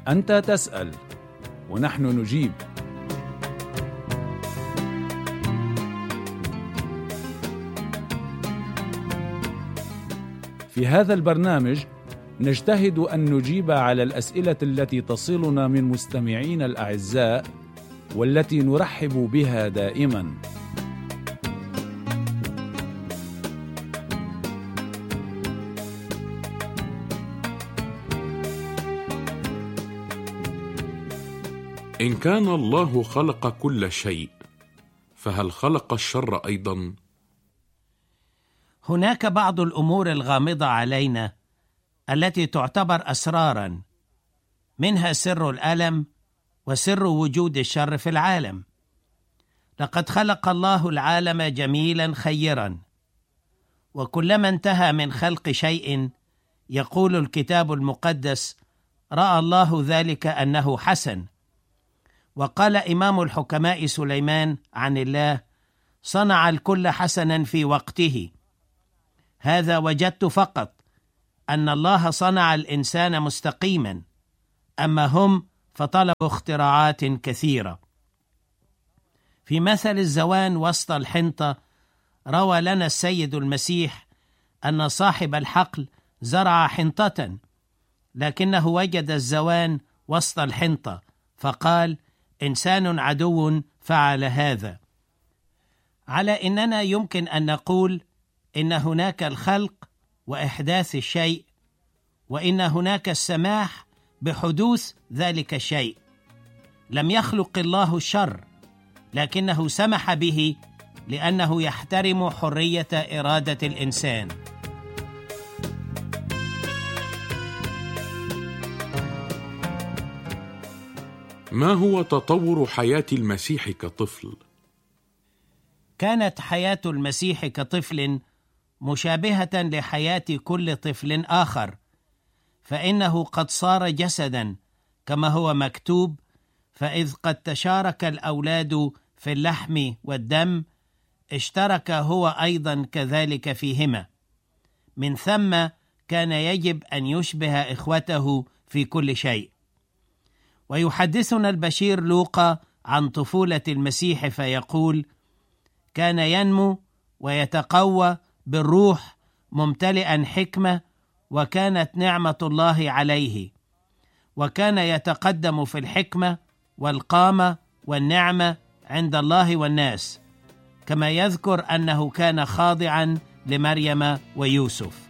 أنت تسأل ونحن نجيب. في هذا البرنامج نجتهد أن نجيب على الأسئلة التي تصلنا من مستمعين الأعزاء والتي نرحب بها دائما. إن كان الله خلق كل شيء، فهل خلق الشر أيضا؟ هناك بعض الأمور الغامضة علينا التي تعتبر أسراراً، منها سر الألم وسر وجود الشر في العالم. لقد خلق الله العالم جميلاً خيراً، وكلما انتهى من خلق شيء يقول الكتاب المقدس: رأى الله ذلك أنه حسن. وقال إمام الحكماء سليمان عن الله: صنع الكل حسنا في وقته. هذا وجدت فقط أن الله صنع الإنسان مستقيما، أما هم فطلبوا اختراعات كثيرة. في مثل الزوان وسط الحنطة روى لنا السيد المسيح أن صاحب الحقل زرع حنطة، لكنه وجد الزوان وسط الحنطة فقال: إنسان عدو فعل هذا. على إننا يمكن أن نقول إن هناك الخلق وإحداث الشيء، وإن هناك السماح بحدوث ذلك الشيء. لم يخلق الله الشر، لكنه سمح به لأنه يحترم حرية إرادة الإنسان. ما هو تطور حياة المسيح كطفل؟ كانت حياة المسيح كطفل مشابهة لحياة كل طفل آخر، فإنه قد صار جسدا كما هو مكتوب: فإذ قد تشارك الأولاد في اللحم والدم اشترك هو أيضا كذلك فيهما. من ثم كان يجب أن يشبه إخوته في كل شيء. ويحدثنا البشير لوقا عن طفولة المسيح فيقول: كان ينمو ويتقوى بالروح ممتلئا حكمة، وكانت نعمة الله عليه، وكان يتقدم في الحكمة والقامة والنعمة عند الله والناس، كما يذكر أنه كان خاضعا لمريم ويوسف.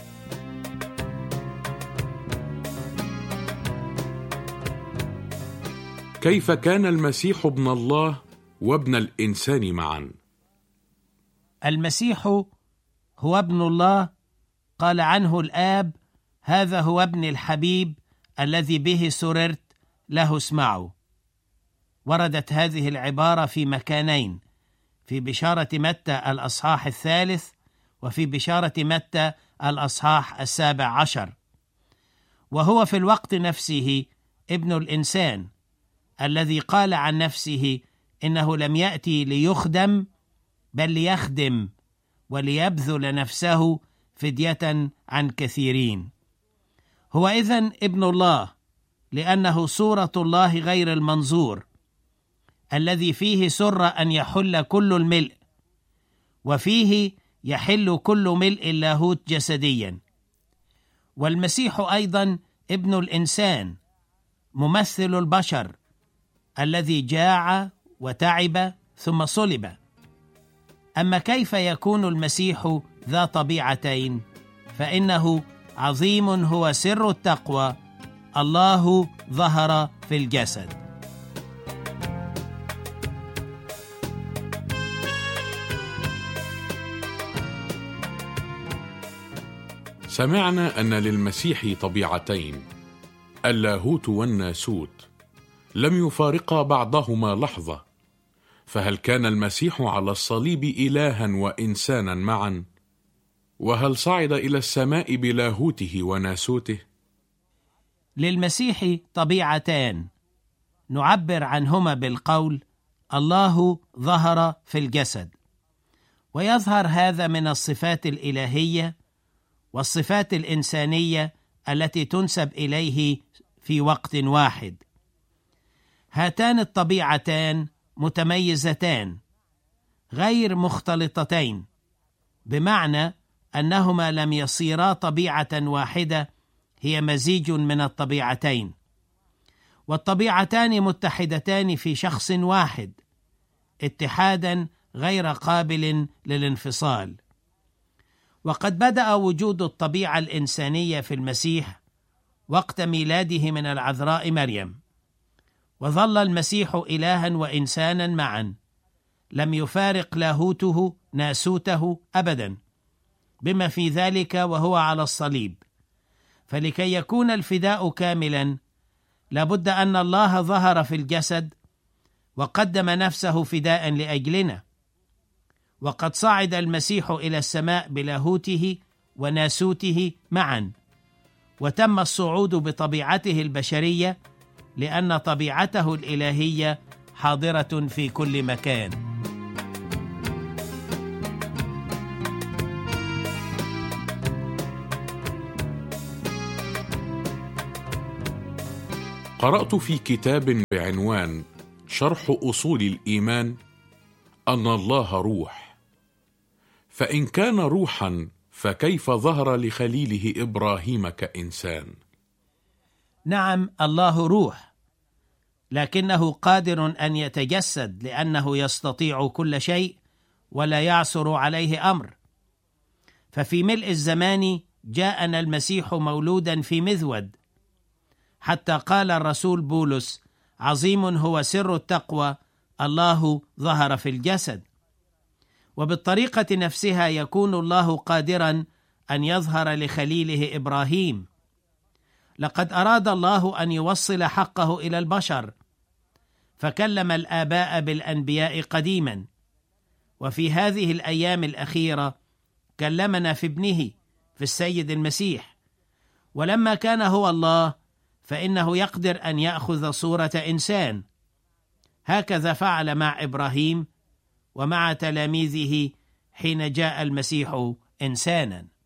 كيف كان المسيح ابن الله وابن الإنسان معا؟ المسيح هو ابن الله، قال عنه الآب: هذا هو ابن الحبيب الذي به سررت، له اسمعوا. وردت هذه العبارة في مكانين: في بشارة متى الأصحاح 3، وفي بشارة متى الأصحاح 17. وهو في الوقت نفسه ابن الإنسان الذي قال عن نفسه إنه لم يأتي ليخدم بل ليخدم وليبذل نفسه فدية عن كثيرين. هو إذن ابن الله لأنه صورة الله غير المنظور، الذي فيه سر أن يحل كل الملء، وفيه يحل كل ملء اللاهوت جسديا. والمسيح أيضا ابن الإنسان، ممثل البشر، الذي جاع وتعب ثم صلب. أما كيف يكون المسيح ذا طبيعتين؟ فإنه عظيم هو سر التقوى، الله ظهر في الجسد. سمعنا أن للمسيح طبيعتين، اللاهوت والناسوت، لم يفارقا بعضهما لحظة. فهل كان المسيح على الصليب إلها وإنسانا معا؟ وهل صعد إلى السماء بلاهوته وناسوته؟ للمسيح طبيعتان نعبر عنهما بالقول: الله ظهر في الجسد. ويظهر هذا من الصفات الإلهية والصفات الإنسانية التي تنسب إليه في وقت واحد. هاتان الطبيعتان متميزتان غير مختلطتين، بمعنى أنهما لم يصيرا طبيعة واحدة، هي مزيج من الطبيعتين، والطبيعتان متحدتان في شخص واحد اتحادا غير قابل للانفصال. وقد بدأ وجود الطبيعة الإنسانية في المسيح وقت ميلاده من العذراء مريم، وظل المسيح إلها وإنسانا معا، لم يفارق لاهوته ناسوته أبدا، بما في ذلك وهو على الصليب. فلكي يكون الفداء كاملا لابد أن الله ظهر في الجسد وقدم نفسه فداء لأجلنا. وقد صعد المسيح إلى السماء بلاهوته وناسوته معا، وتم الصعود بطبيعته البشرية لأن طبيعته الإلهية حاضرة في كل مكان. قرأت في كتاب بعنوان شرح أصول الإيمان أن الله روح، فإن كان روحا فكيف ظهر لخليله إبراهيم كإنسان؟ نعم، الله روح، لكنه قادر أن يتجسد لأنه يستطيع كل شيء ولا يعثر عليه أمر. ففي ملء الزمان جاءنا المسيح مولودا في مذود، حتى قال الرسول بولس: عظيم هو سر التقوى، الله ظهر في الجسد. وبالطريقة نفسها يكون الله قادرا أن يظهر لخليله إبراهيم. لقد أراد الله أن يوصل حقه إلى البشر، فكلم الآباء بالأنبياء قديما، وفي هذه الأيام الأخيرة كلمنا في ابنه في السيد المسيح. ولما كان هو الله فإنه يقدر أن يأخذ صورة إنسان. هكذا فعل مع إبراهيم ومع تلاميذه حين جاء المسيح إنسانا.